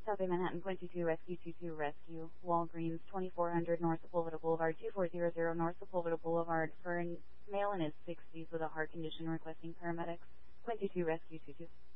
South Bay Manhattan, 22 Rescue 22 Rescue, Walgreens, 2400 North Sepulveda Boulevard, 2400 North Sepulveda Boulevard, for a male in his 60s with a heart condition requesting paramedics, 22 Rescue 22.